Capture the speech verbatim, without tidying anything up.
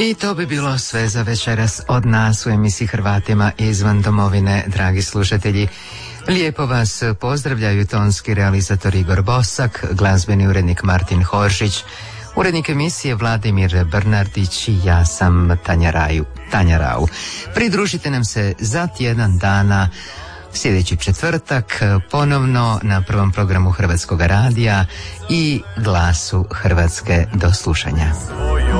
I to bi bilo sve za večeras od nas u emisiji Hrvatima izvan domovine, dragi slušatelji. Lijepo vas pozdravljaju tonski realizator Igor Bosak, glazbeni urednik Martin Horžić, urednik emisije Vladimir Brnardić i ja sam Tanja Raju, Tanja Rau. Pridružite nam se za tjedan dana, sljedeći četvrtak, ponovno na prvom programu Hrvatskog radija i Glasu Hrvatske. Do slušanja.